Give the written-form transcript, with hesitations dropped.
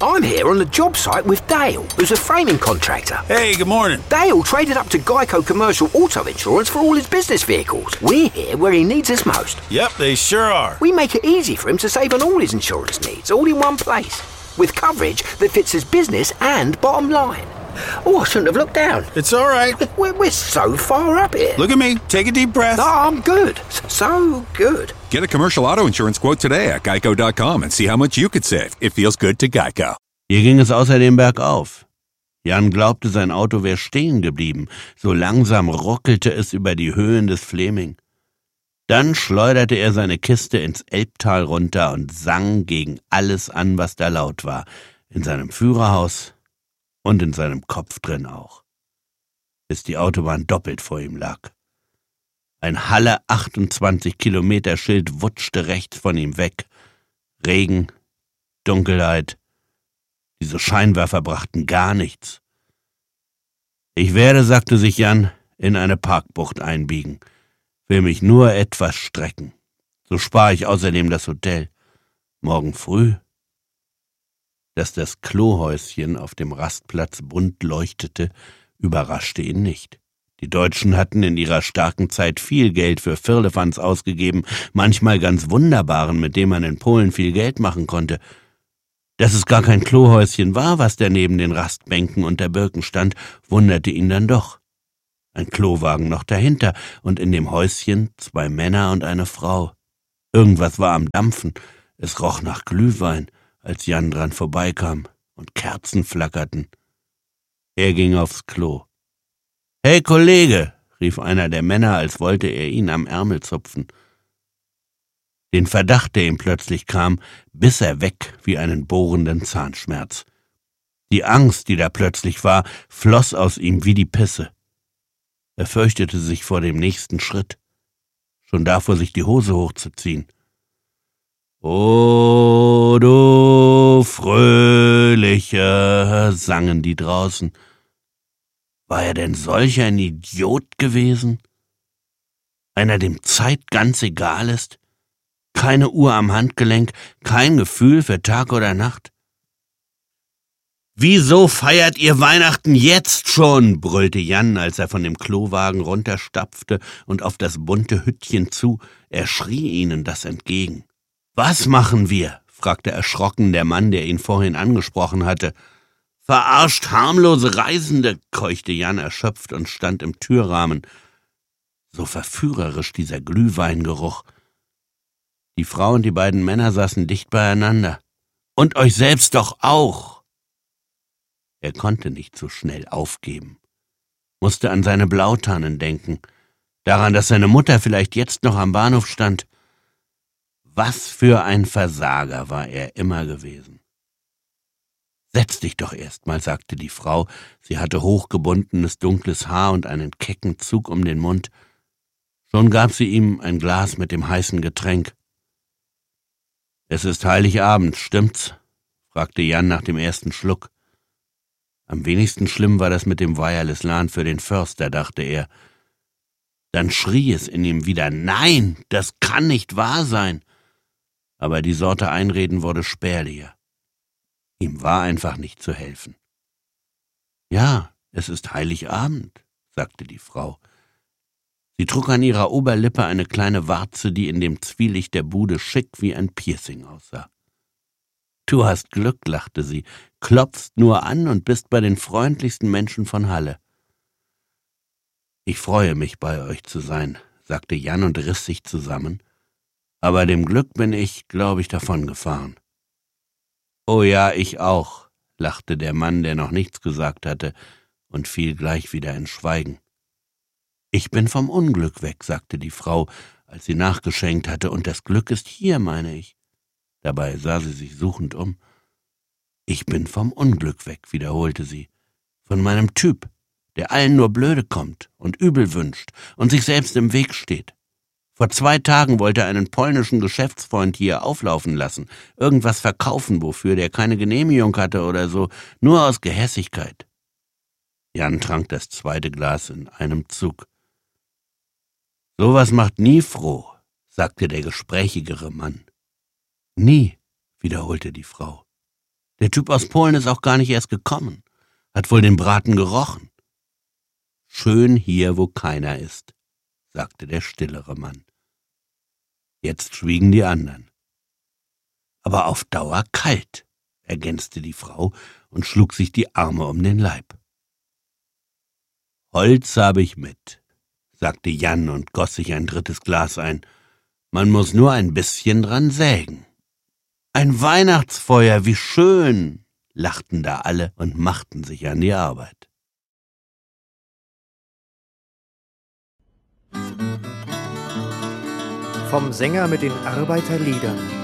I'm here on the job site with Dale, who's a framing contractor. Hey, good morning. Dale traded up to Geico Commercial Auto Insurance for all his business vehicles. We're here where he needs us most. Yep, they sure are. We make it easy for him to save on all his insurance needs, all in one place, with coverage that fits his business and bottom line. Oh, I shouldn't have looked down. It's all right. We're so far up here. Look at me. Take a deep breath. No, I'm good. So good. Get a commercial auto insurance quote today at geico.com and see how much you could save. It feels good to Geico. Hier ging es außerdem bergauf. Jan glaubte, sein Auto wäre stehen geblieben. So langsam ruckelte es über die Höhen des Fleming. Dann schleuderte er seine Kiste ins Elbtal runter und sang gegen alles an, was da laut war. In seinem Führerhaus und in seinem Kopf drin auch. Bis die Autobahn doppelt vor ihm lag. Ein Halle 28 Kilometer Schild wutschte rechts von ihm weg. Regen, Dunkelheit. Diese Scheinwerfer brachten gar nichts. Ich werde, sagte sich Jan, in eine Parkbucht einbiegen. Will mich nur etwas strecken. So spare ich außerdem das Hotel. Morgen früh. Dass das Klohäuschen auf dem Rastplatz bunt leuchtete, überraschte ihn nicht. Die Deutschen hatten in ihrer starken Zeit viel Geld für Firlefanz ausgegeben, manchmal ganz wunderbaren, mit dem man in Polen viel Geld machen konnte. Dass es gar kein Klohäuschen war, was da neben den Rastbänken und der Birken stand, wunderte ihn dann doch. Ein Klowagen noch dahinter und in dem Häuschen 2 Männer und eine Frau. Irgendwas war am Dampfen, es roch nach Glühwein, als Jan dran vorbeikam, und Kerzen flackerten. Er ging aufs Klo. »Hey, Kollege«, rief einer der Männer, als wollte er ihn am Ärmel zupfen. Den Verdacht, der ihm plötzlich kam, biss er weg wie einen bohrenden Zahnschmerz. Die Angst, die da plötzlich war, floss aus ihm wie die Pisse. Er fürchtete sich vor dem nächsten Schritt, schon davor, sich die Hose hochzuziehen. »O du Fröhliche«, sangen die draußen. War er denn solch ein Idiot gewesen? Einer, dem Zeit ganz egal ist? Keine Uhr am Handgelenk, kein Gefühl für Tag oder Nacht? »Wieso feiert ihr Weihnachten jetzt schon?« brüllte Jan, als er von dem Klowagen runterstapfte und auf das bunte Hüttchen zu. Er schrie ihnen das entgegen. »Was machen wir?« fragte erschrocken der Mann, der ihn vorhin angesprochen hatte. »Verarscht harmlose Reisende«, keuchte Jan erschöpft und stand im Türrahmen. So verführerisch dieser Glühweingeruch. Die Frau und die beiden Männer saßen dicht beieinander. »Und euch selbst doch auch!« Er konnte nicht so schnell aufgeben, musste an seine Blautannen denken, daran, dass seine Mutter vielleicht jetzt noch am Bahnhof stand. Was für ein Versager war er immer gewesen. »Setz dich doch erst mal«, sagte die Frau. Sie hatte hochgebundenes, dunkles Haar und einen kecken Zug um den Mund. Schon gab sie ihm ein Glas mit dem heißen Getränk. »Es ist Heiligabend, stimmt's?« fragte Jan nach dem ersten Schluck. Am wenigsten schlimm war das mit dem Wireless LAN für den Förster, dachte er. Dann schrie es in ihm wieder, »Nein, das kann nicht wahr sein!« Aber die Sorte Einreden wurde spärlicher. Ihm war einfach nicht zu helfen. »Ja, es ist Heiligabend«, sagte die Frau. Sie trug an ihrer Oberlippe eine kleine Warze, die in dem Zwielicht der Bude schick wie ein Piercing aussah. »Du hast Glück«, lachte sie, »klopfst nur an und bist bei den freundlichsten Menschen von Halle.« »Ich freue mich, bei euch zu sein«, sagte Jan und riss sich zusammen. »Aber dem Glück bin ich, glaube ich, davongefahren.« »Oh ja, ich auch«, lachte der Mann, der noch nichts gesagt hatte, und fiel gleich wieder in Schweigen. »Ich bin vom Unglück weg«, sagte die Frau, als sie nachgeschenkt hatte, »und das Glück ist hier, meine ich.« Dabei sah sie sich suchend um. »Ich bin vom Unglück weg«, wiederholte sie, »von meinem Typ, der allen nur blöde kommt und übel wünscht und sich selbst im Weg steht. Vor 2 Tagen wollte er einen polnischen Geschäftsfreund hier auflaufen lassen, irgendwas verkaufen, wofür der keine Genehmigung hatte oder so, nur aus Gehässigkeit.« Jan trank das 2. Glas in einem Zug. »Sowas macht nie froh«, sagte der gesprächigere Mann. »Nie«, wiederholte die Frau. Der Typ aus Polen ist auch gar nicht erst gekommen. Hat wohl den Braten gerochen. Schön hier, wo keiner ist, sagte der stillere Mann. Jetzt schwiegen die anderen. Aber auf Dauer kalt, ergänzte die Frau und schlug sich die Arme um den Leib. Holz habe ich mit, sagte Jan und goss sich ein drittes Glas ein. Man muss nur ein bisschen dran sägen. Ein Weihnachtsfeuer, wie schön, lachten da alle und machten sich an die Arbeit. Vom Sänger mit den Arbeiterliedern.